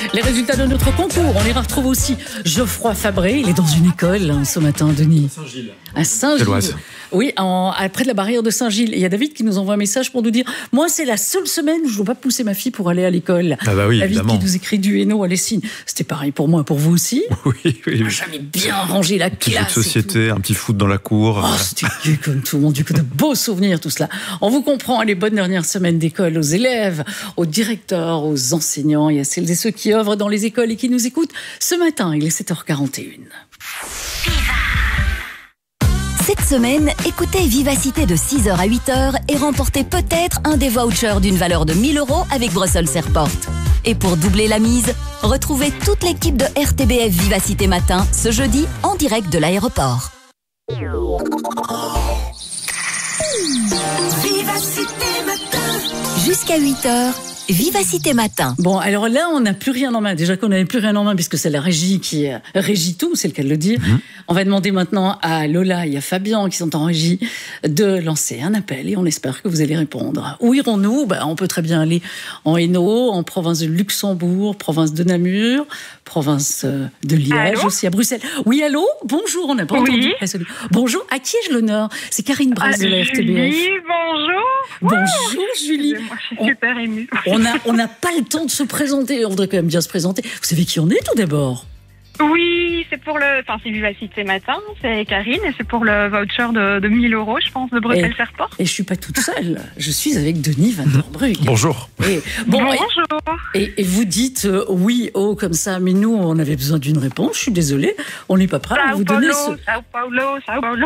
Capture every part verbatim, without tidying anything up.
les résultats de notre concours. On ira retrouver aussi Geoffroy Fabré. Il est dans une école hein, ce matin, Denis. Saint-Gilles. À Saint-Gilles. Oui, en, près de la barrière de Saint-Gilles. Il y a David qui nous envoie un message pour nous dire « Moi, c'est la seule semaine où je ne dois pas pousser ma fille pour aller à l'école. » Ah bah oui, David évidemment. qui nous écrit du Hainaut à Lessines. C'était pareil pour moi, pour vous aussi. Oui, oui. Moi, j'avais bien rangé la Un petit jeu classe. de société, un petit foot dans la cour. Oh, c'était gai comme tout, mon Dieu, que de beaux souvenirs tout cela. On vous comprend, les bonnes dernières semaines d'école aux élèves, aux directeurs, aux enseignants et à celles et ceux qui œuvrent dans les écoles et qui nous écoutent. Ce matin, il est sept heures quarante et une. Cette semaine, écoutez Vivacité de six heures à huit heures et remportez peut-être un des vouchers d'une valeur de mille euros avec Brussels Airport. Et pour doubler la mise, retrouvez toute l'équipe de R T B F Vivacité Matin ce jeudi en direct de l'aéroport. Vivacité Matin. Jusqu'à huit heures. Vivacité Matin. Bon, alors là, on n'a plus rien en main. Déjà qu'on n'avait plus rien en main, puisque c'est la régie qui régit tout, c'est le cas de le dire. Mmh. On va demander maintenant à Lola et à Fabien, qui sont en régie, de lancer un appel et on espère que vous allez répondre. Où irons-nous ? Ben, on peut très bien aller en Hainaut, en province de Luxembourg, province de Namur, province de Liège, allô aussi à Bruxelles. Oui, allô ? Bonjour, on n'a pas oui. entendu. Bonjour, à qui ai-je l'honneur ? C'est Karine Brasse ah, de la R T B F. Julie, bonjour. Bonjour, Julie. Moi, je suis super on... émue. On n'a on a pas le temps de se présenter. On voudrait quand même bien se présenter. Vous savez qui on est tout d'abord ? Oui, c'est pour le, enfin c'est Vivacité Matin, c'est Karine et c'est pour le voucher de, de mille euros, je pense, de Bruxelles Airport. Et je suis pas toute seule. Je suis avec Denis Van der Brugge. Bonjour. Et, bon, Bonjour. Et, et vous dites euh, oui, oh comme ça, mais nous on avait besoin d'une réponse. Je suis désolée, on n'est pas prêt à vous Paulo, donner ce. Sao Paulo, Sao Paulo.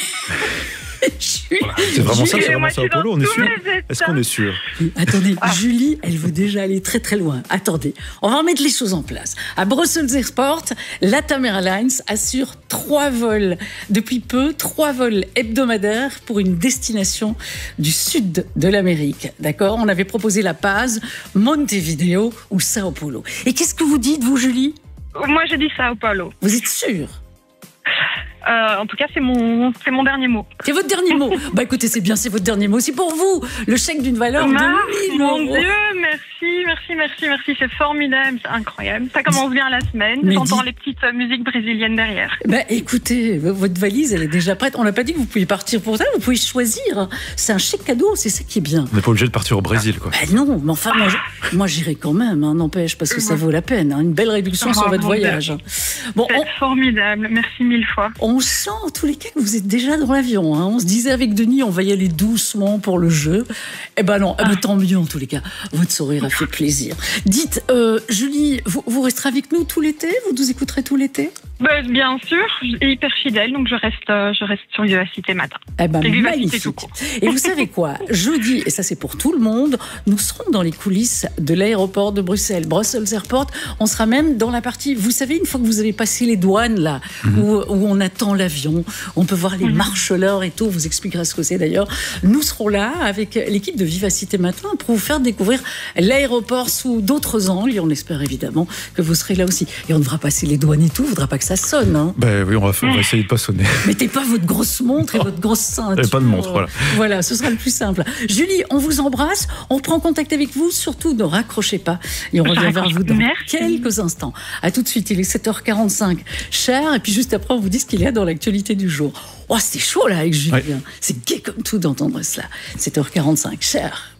Voilà. C'est vraiment ça, c'est vraiment Sao Paulo, on est sûr ? Est-ce qu'on est sûr ? Attendez, ah. Julie, elle veut déjà aller très très loin. Attendez, on va remettre les choses en place. À Brussels Airport, LATAM Airlines assure trois vols, depuis peu, trois vols hebdomadaires pour une destination du sud de l'Amérique. D'accord ? On avait proposé La Paz, Montevideo ou Sao Paulo. Et qu'est-ce que vous dites, vous, Julie ? Moi, je dis Sao Paulo. Vous êtes sûre ? Euh, en tout cas, c'est mon, c'est mon dernier mot. C'est votre dernier mot. Bah écoutez, c'est bien, c'est votre dernier mot. C'est pour vous, le chèque d'une valeur Mar- de mille euros. Mon Dieu, merci, merci, merci, merci. C'est formidable, c'est incroyable. Ça commence bien la semaine. J'entends dis... les petites musiques brésiliennes derrière. Bah écoutez, votre valise, elle est déjà prête. On n'a pas dit que vous pouviez partir pour ça. Vous pouvez choisir. C'est un chèque cadeau, c'est ça qui est bien. On n'est pas obligé de partir au Brésil, quoi. Bah non, mais enfin, moi, je, moi j'irai quand même, hein, n'empêche, parce que ça vaut la peine. Hein, une belle réduction oh, sur votre voyage. Bon, c'est on... formidable. Merci mille fois. On sent en tous les cas que vous êtes déjà dans l'avion. Hein. On se disait avec Denis, on va y aller doucement pour le jeu. Eh ben non, ah. eh ben tant mieux en tous les cas. Votre sourire a fait plaisir. Dites, euh, Julie, vous, vous resterez avec nous tout l'été ? Vous nous écouterez tout l'été ? Ben, bien sûr, hyper fidèle, donc je reste, euh, je reste sur Vivacité Matin. Eh ben, magnifique. Et vous savez quoi ? Jeudi, et ça c'est pour tout le monde, nous serons dans les coulisses de l'aéroport de Bruxelles, Brussels Airport. On sera même dans la partie, vous savez, une fois que vous avez passé les douanes là, mmh. où, où on attend l'avion, on peut voir les mmh. marcheleurs et tout, on vous expliquera ce que c'est d'ailleurs. Nous serons là avec l'équipe de Vivacité Matin pour vous faire découvrir l'aéroport sous d'autres angles et on espère évidemment que vous serez là aussi. Et on devra passer les douanes et tout, il ne faudra pas que ça sonne. Hein. Ben oui, on va, on va essayer de pas sonner. Mettez pas votre grosse montre et votre grosse ceinture. Et pas de montre, voilà. Voilà, ce sera le plus simple. Julie, on vous embrasse, on prend contact avec vous, surtout ne raccrochez pas et on revient vers vous dans Merci. quelques instants. À tout de suite, il est sept heures quarante-cinq. Cher, et puis juste après, on vous dit ce qu'il y a dans l'actualité du jour. Oh, c'était chaud là avec Julie. Ouais. C'est gai comme tout d'entendre cela. sept heures quarante-cinq, cher.